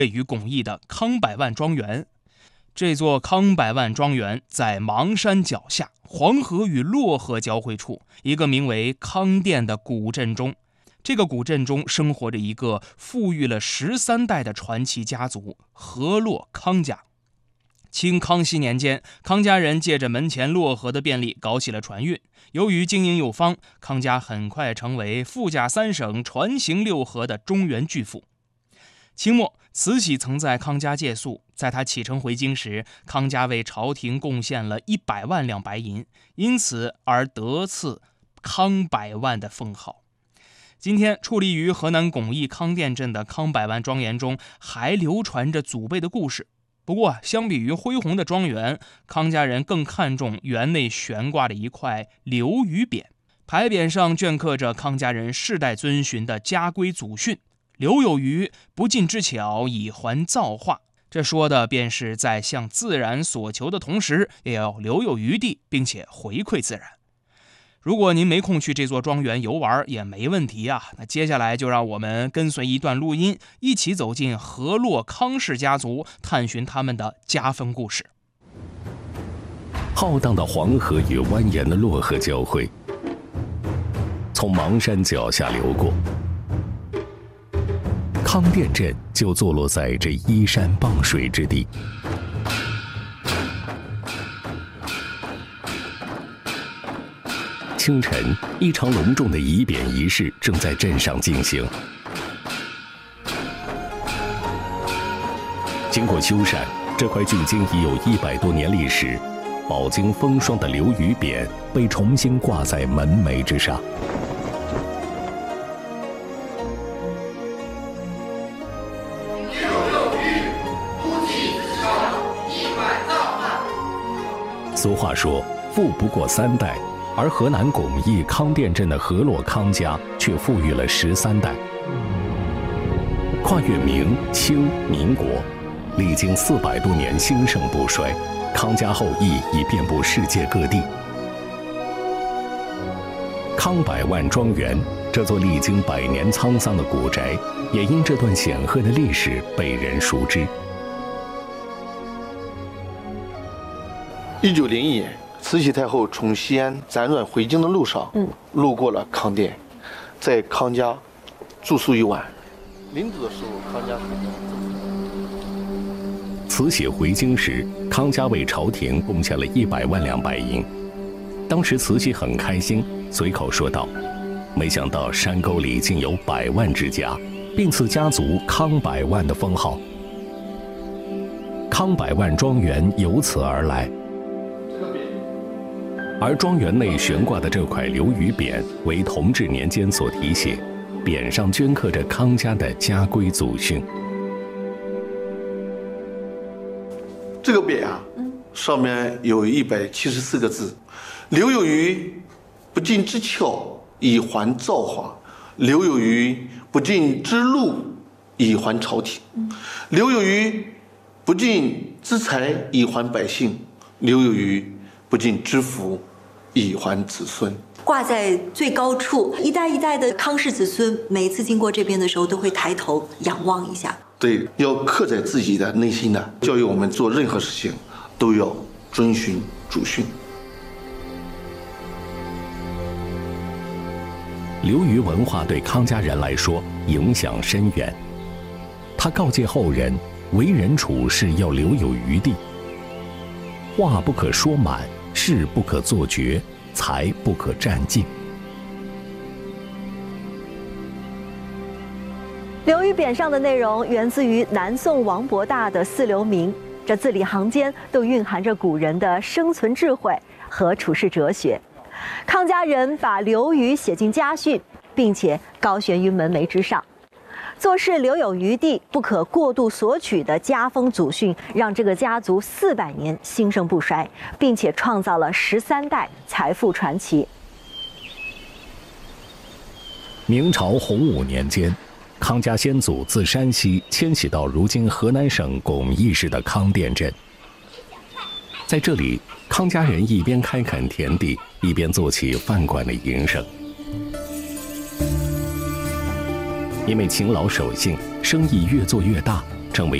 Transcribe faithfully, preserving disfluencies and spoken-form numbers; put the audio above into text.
位于巩义的康百万庄园。这座康百万庄园在邙山脚下，黄河与洛河交汇处，一个名为康店的古镇中。这个古镇中生活着一个富裕了十三代的传奇家族——河洛康家。清康熙年间，康家人借着门前洛河的便利搞起了船运。由于经营有方，康家很快成为富甲三省、船行六河的中原巨富。清末，慈禧曾在康家借宿，在他启程回京时，康家为朝廷贡献了一百万两白银，因此而得赐康百万的封号。今天，矗立于河南巩义康店镇的康百万庄园中，还流传着祖辈的故事。不过，相比于恢宏的庄园，康家人更看重园内悬挂的一块刘禹匾，牌匾上镌刻着康家人世代遵循的家规祖训：留有余，不尽之巧，以还造化。这说的便是在向自然所求的同时，也要留有余地，并且回馈自然。如果您没空去这座庄园游玩也没问题啊，那接下来就让我们跟随一段录音，一起走进河洛康氏家族，探寻他们的家风故事。 浩荡的黄河与蜿蜒的洛河交汇，从邙山脚下流过。康店镇就坐落在这依山傍水之地。清晨，一场隆重的仪匾仪式正在镇上进行。经过修缮，这块距今已有一百多年历史、饱经风霜的刘禹匾被重新挂在门楣之上。俗话说，富不过三代。而河南巩义康店镇的河洛康家却富裕了十三代，跨越明、清、民国，历经四百多年兴盛不衰，康家后裔已遍布世界各地。康百万庄园这座历经百年沧桑的古宅，也因这段显赫的历史被人熟知。 一九零一年。慈禧太后从西安辗转回京的路上，嗯，路过了康店，在康家住宿一晚。临走的时候，康家说：“ 慈禧回京时，康家为朝廷贡献了一百万两白银。当时慈禧很开心，随口说道：‘没想到山沟里竟有百万之家，并赐家族康百万的封号。’康百万庄园由此而来。”而庄园内悬挂的这块刘禹匾为同治年间所题写，匾上镌刻着康家的家规祖训。 这个匾啊，上面有一百七十四个字：留有余，不尽之巧，以还造化；留有余，不尽之禄，以还朝廷；留有余，不尽之财，以还百姓；留有余，不尽之福，以还子孙。 挂在最高处，一代一代的康氏子孙，每一次经过这边的时候，都会抬头仰望一下。 对，要刻在自己的内心的，教育我们做任何事情都要遵循祖训。 刘禹文化对康家人来说影响深远，他告诫后人，为人处事要留有余地，话不可说满，事不可做绝，财不可占尽。 刘禹匾上的内容源自于南宋王伯大的《四刘铭》，这字里行间都蕴含着古人的生存智慧和处世哲学。康家人把刘禹写进家训，并且高悬于门楣之上。做事留有余地，不可过度索取的家风祖训，让这个家族四百年兴盛不衰，并且创造了十三代财富传奇。 明朝洪武年间，康家先祖自山西迁徙到如今河南省巩义市的康店镇。在这里，康家人一边开垦田地，一边做起饭馆的营生。因为勤劳守信，生意越做越大， 成为